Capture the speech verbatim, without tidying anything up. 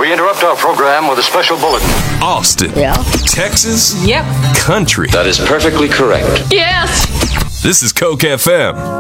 We interrupt our program with a special bulletin. Austin. Yeah. Texas. Yep. Country. That is perfectly correct. Yes. This is Coke F M.